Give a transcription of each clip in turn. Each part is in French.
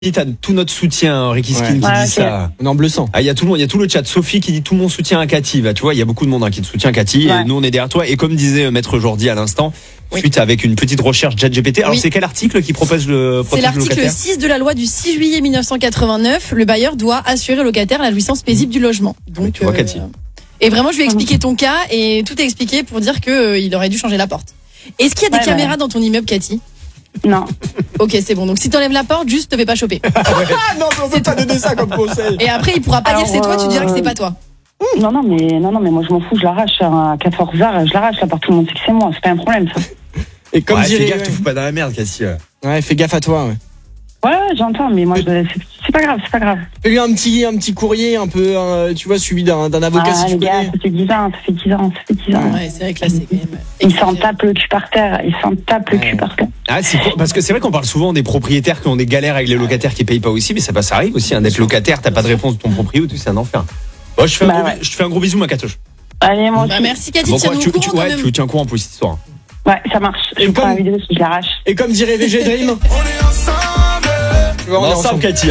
T'as tout notre soutien, Ricky Skin qui dit ça. On est en bleu sang. Ah, il y a tout le monde, il y a tout le chat. Sophie qui dit tout mon soutien à Cathy. Bah, tu vois, il y a beaucoup de monde qui te soutient, Cathy. Et nous, on est derrière toi. Et comme disait Maître Jordi à l'instant, suite avec une petite recherche ChatGPT. Alors, c'est quel article qui propose le C'est l'article 6 de la loi du 6 juillet 1989. Le bailleur doit assurer au locataire la jouissance paisible du logement. Donc, tu vois, Cathy. Et vraiment, je lui ai expliqué ton cas et tout est expliqué pour dire qu'il aurait dû changer la porte. Est-ce qu'il y a des caméras dans ton immeuble, Cathy? Non. Ok, c'est bon. Donc si t'enlèves la porte, juste te fais pas choper. Ah non, mais on peut pas donner ça comme conseil. Et après, il pourra pas dire c'est toi, tu diras que c'est pas toi. Non, mais moi je m'en fous, je l'arrache à 14h, je l'arrache, la porte, tout le monde sait que c'est moi, c'est pas un problème ça. Et comme fais gaffe, te fous pas dans la merde, Cassie. Ouais, fais gaffe à toi, Ouais, j'entends, mais moi c'est pas grave, Fais-lui un petit courrier un peu, tu vois, suivi d'un avocat si tu connais. Ça fait 10 ans. Ouais, c'est vrai que là c'est quand même. Il s'en tape le cul par terre, Ah, parce que c'est vrai qu'on parle souvent des propriétaires qui ont des galères avec les locataires qui payent pas aussi, mais ça arrive aussi, d'être locataire, t'as pas de réponse de ton proprio, tout c'est un enfer. Bon, je te fais un gros bisou, ma Catoche. Allez, moi aussi. Merci Cathy, tu tiens au courant pour cette histoire. Ouais, ça marche. Je vous prends la vidéo si je l'arrache. Et comme dirait VG Dream, on est ensemble, Cathy.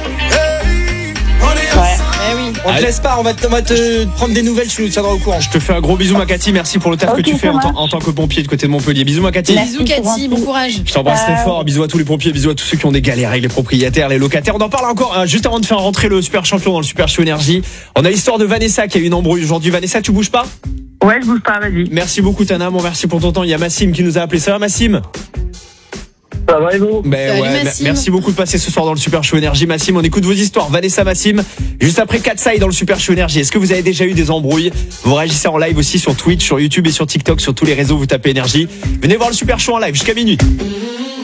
On te laisse pas, on va te prendre des nouvelles, tu nous tiendras au courant. Je te fais un gros bisou, ma Cathy. Merci pour le taf que tu fais en tant que pompier de côté de Montpellier. Bisous, ma Cathy. Bisous, Cathy. Bon courage. Je t'embrasse très fort. Bisous à tous les pompiers. Bisous à tous ceux qui ont des galères avec les propriétaires, les locataires. On en parle encore juste avant de faire rentrer le super champion dans le Super Show Énergie. On a l'histoire de Vanessa qui a eu une embrouille aujourd'hui. Vanessa, tu bouges pas? Ouais, je bouge pas, vas-y. Merci beaucoup, Tana. Bon, merci pour ton temps. Il y a Massim qui nous a appelé. Ça va, Massim? Ça va et vous? Merci beaucoup de passer ce soir dans le Super Show Énergie. Massim, on écoute vos histoires. Vanessa, Massim, juste après Katsai dans le Super Show Énergie. Est-ce que vous avez déjà eu des embrouilles? Vous réagissez en live aussi sur Twitch, sur YouTube et sur TikTok, sur tous les réseaux, vous tapez Énergie. Venez voir le Super Show en live jusqu'à minuit.